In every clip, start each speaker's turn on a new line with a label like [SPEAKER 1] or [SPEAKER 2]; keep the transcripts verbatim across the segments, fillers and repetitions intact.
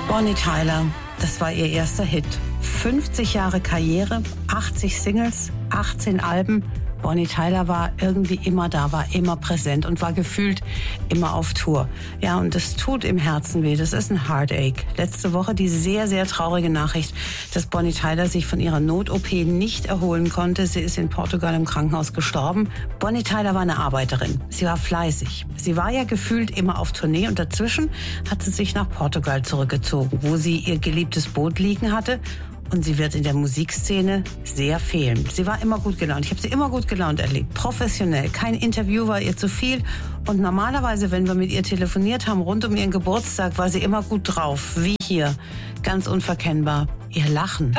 [SPEAKER 1] Bonnie Tyler, das war ihr erster Hit. fünfzig Jahre Karriere, achtzig Singles, achtzehn Alben. Bonnie Tyler war irgendwie immer da, war immer präsent und war gefühlt immer auf Tour. Ja, und das tut im Herzen weh. Das ist ein Heartache. Letzte Woche die sehr, sehr traurige Nachricht, dass Bonnie Tyler sich von ihrer Not-O P nicht erholen konnte. Sie ist in Portugal im Krankenhaus gestorben. Bonnie Tyler war eine Arbeiterin. Sie war fleißig. Sie war ja gefühlt immer auf Tournee und dazwischen hat sie sich nach Portugal zurückgezogen, wo sie ihr geliebtes Boot liegen hatte. Und sie wird in der Musikszene sehr fehlen. Sie war immer gut gelaunt. Ich habe sie immer gut gelaunt erlebt. Professionell. Kein Interview war ihr zu viel. Und normalerweise, wenn wir mit ihr telefoniert haben, rund um ihren Geburtstag, war sie immer gut drauf. Wie hier. Ganz unverkennbar. Ihr Lachen.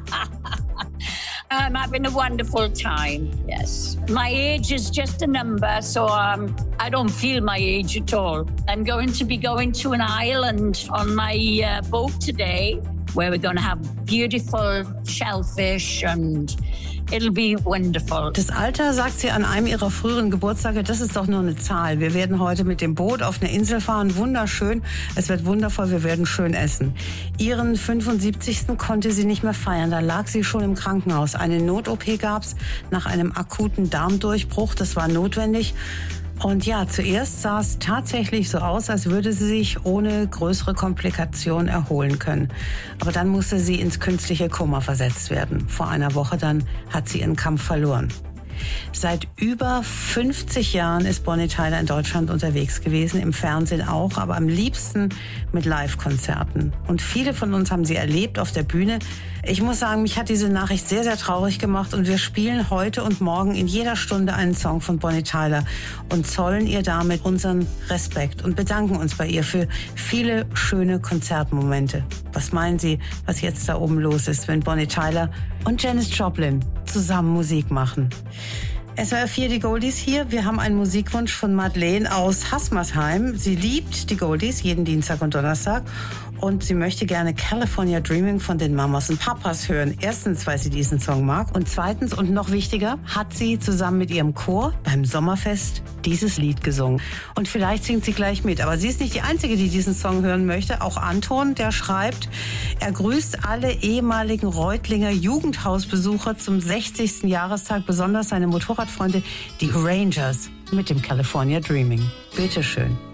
[SPEAKER 2] I'm having a wonderful time, yes. My age is just a number, so um, I don't feel my age at all. I'm going to be going to an island on my uh, boat today, where we're going to have beautiful shellfish and it'll be wonderful.
[SPEAKER 1] Das Alter, sagt sie an einem ihrer früheren Geburtstage, das ist doch nur eine Zahl. Wir werden heute mit dem Boot auf eine Insel fahren, wunderschön. Es wird wundervoll, wir werden schön essen. Ihren fünfundsiebzigsten konnte sie nicht mehr feiern, da lag sie schon im Krankenhaus. Eine Not-O P gab's nach einem akuten Darmdurchbruch, das war notwendig. Und ja, zuerst sah es tatsächlich so aus, als würde sie sich ohne größere Komplikationen erholen können. Aber dann musste sie ins künstliche Koma versetzt werden. Vor einer Woche dann hat sie ihren Kampf verloren. Seit über fünfzig Jahren ist Bonnie Tyler in Deutschland unterwegs gewesen, im Fernsehen auch, aber am liebsten mit Live-Konzerten. Und viele von uns haben sie erlebt auf der Bühne. Ich muss sagen, mich hat diese Nachricht sehr, sehr traurig gemacht und wir spielen heute und morgen in jeder Stunde einen Song von Bonnie Tyler und zollen ihr damit unseren Respekt und bedanken uns bei ihr für viele schöne Konzertmomente. Was meinen Sie, was jetzt da oben los ist, wenn Bonnie Tyler und Janis Joplin zusammen Musik machen? S W R vier, die Goldies hier. Wir haben einen Musikwunsch von Madeleine aus Haßmersheim. Sie liebt die Goldies jeden Dienstag und Donnerstag. Und sie möchte gerne California Dreaming von den Mamas und Papas hören. Erstens, weil sie diesen Song mag. Und zweitens und noch wichtiger, hat sie zusammen mit ihrem Chor beim Sommerfest dieses Lied gesungen. Und vielleicht singt sie gleich mit. Aber sie ist nicht die Einzige, die diesen Song hören möchte. Auch Anton, der schreibt, er grüßt alle ehemaligen Reutlinger Jugendhausbesucher zum sechzigsten Jahrestag, besonders seine Motorradfreunde, die Rangers, mit dem California Dreaming. Bitteschön.